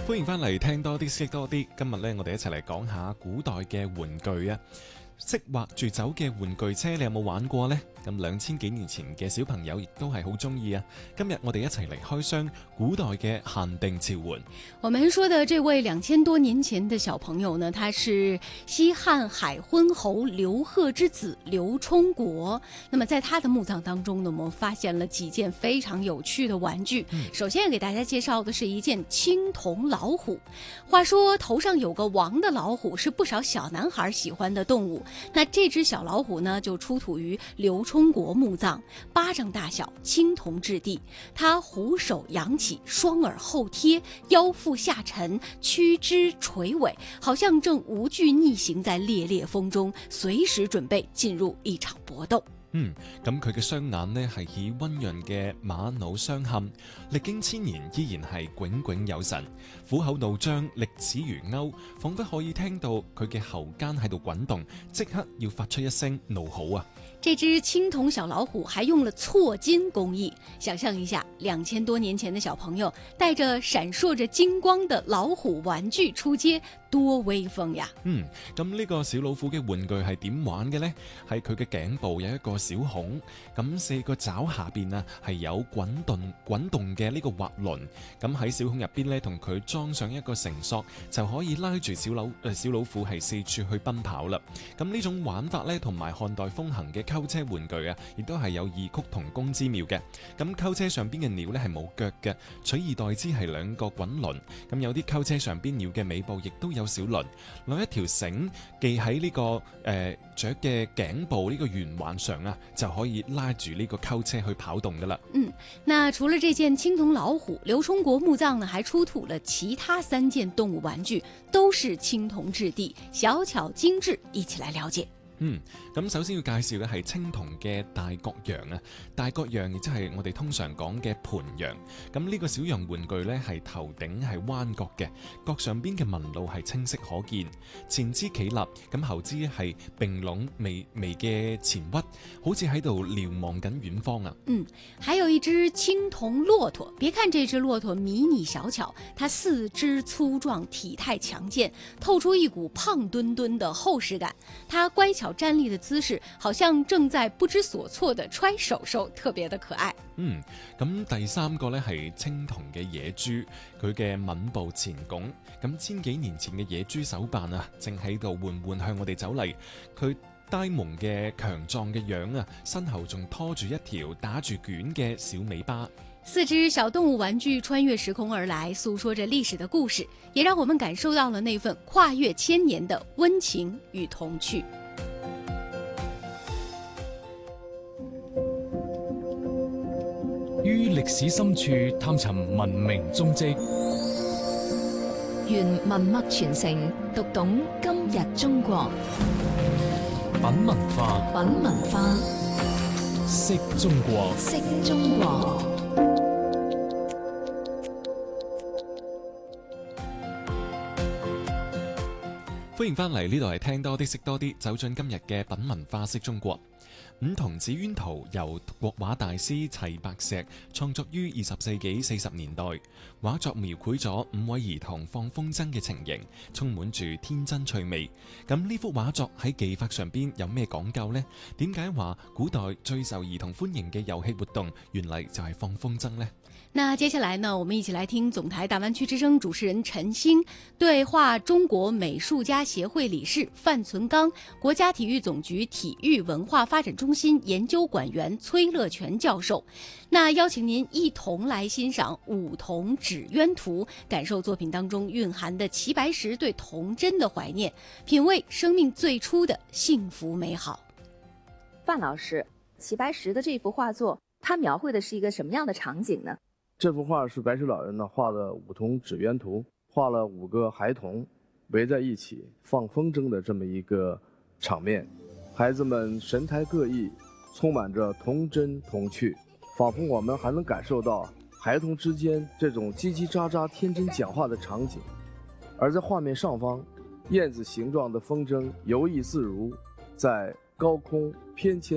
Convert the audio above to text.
歡迎翻嚟聽多啲識多啲。今日咧，我哋一齊嚟講下古代嘅玩具啊。識畫住走嘅玩具車，你有冇玩過呢？咁2000幾年前嘅小朋友亦都係好中意啊。今日我哋一齊嚟開箱古代嘅限定潮玩。 我們說的這位2000多年前的小朋友呢，他是西漢海昏侯劉賀之子劉充國。那麼在他的墓葬當中呢，我們發現了幾件非常有趣的玩具。首先給大家介紹的是一件青銅老虎。話說頭上有個王的老虎是不少小男孩喜歡的動物。那這隻小老虎呢，就出土於劉充國墓葬，巴掌大小，青銅質地。它虎首揚起，雙耳後貼，腰腹下沉，軀肢垂尾，好像正無懼逆行在烈烈風中，隨時準備進入一場搏鬥。 咁佢嘅雙眼呢係以溫潤嘅瑪瑙相嵌，歷經千年依然係炯炯有神，虎口怒張，利齒如鈎，仿佛可以聽到佢嘅喉間喺度滾動，即刻要發出一聲怒吼啊！ 這隻青銅小老虎還用了錯金工藝，想象一下2000多年前的小朋友帶着閃爍着金光的老虎玩具出街，多威風呀！ 咁呢個小老虎嘅玩具係點玩嘅呢？係佢嘅頸部有一個小孔，咁4個爪下邊啊係有滾動嘅呢個滑輪，咁喺小孔入邊呢，同佢裝上一個繩索，就可以拉住小老虎係四處去奔跑啦。咁呢種玩法呢，同埋漢代風行嘅溝車玩具啊，亦都係有異曲同工之妙嘅。咁溝車上邊嘅鳥呢係冇腳嘅，取而代之係2個滾輪。咁有啲溝車上邊鳥嘅尾部亦都有小輪，攞一條繩繫喺呢個雀嘅頸部呢個圓環上啊，就可以拉住呢個溝車去跑動噶啦。 那除了這件青銅老虎，劉充國墓葬呢還出土了其他3件動物玩具，都是青銅質地，小巧精緻，一起來了解。 咁首先要介紹嘅係青銅嘅大角羊啊，大角羊亦即係我哋通常講嘅盤羊。咁呢個小羊玩具呢，係頭頂係彎角嘅，角上邊嘅紋路係清晰可見，前肢企立，咁後肢係並攏微嘅前屈，好似喺度瞭望緊遠方啊。 還有一隻青銅駱駝，別看這隻駱駝迷你小巧，它四肢粗壯，體態強健，透出一股胖墩墩的厚實感。它乖巧站立的姿勢，好像正在不知所措的揣手手，特別的可愛。 咁第3個呢係青銅嘅野豬，佢嘅吻部前拱，咁1000幾年前嘅野豬手辦啊，正喺度緩緩向我哋走嚟，佢呆萌嘅強壯嘅樣啊，身後仲拖住一條打住捲嘅小尾巴。 4隻小動物玩具穿越時空而來，訴說着歷史的故事，也讓我們感受到了那份跨越千年的溫情與童趣。 於歷史深處探尋文明蹤跡， 願文脈傳承，讀懂今日中國。 品文化， 品文化， 識中國， 識中國。 歡迎翻嚟呢度係聽多啲識多啲，走進今日嘅品文化識中國。五童紫淵圖由國畫大師齊白石創作於20世紀40年代，畫作描繪咗5位兒童放風箏嘅情形，充滿住天真趣味。咁呢幅畫作喺技法上邊有咩講究呢？點解話古代最受兒童歡迎嘅遊戲活動，原嚟就係放風箏呢？ 那接下來呢，我們一起來聽總台大灣區之聲主持人陳星對話中國美術家協會理事范存剛、國家體育總局體育文化發展中心研究館員崔樂全教授。那邀請您一同來欣賞《五童紙鳶圖》，感受作品當中蘊含的齊白石對童真的懷念，品味生命最初的幸福美好。 范老師，齊白石的這幅畫作，它描繪的是一個什麼樣的場景呢？ 這幅畫是白石老人呢畫的五童紙鳶圖，畫了5個孩童圍在一起放風箏的這麼一個場面，孩子們神態各異，充滿着童真童趣，仿佛我們還能感受到孩童之間這種嘰嘰喳喳天真講話的場景。而在畫面上方，燕子形狀的風箏游弋自如，在高空翩蹊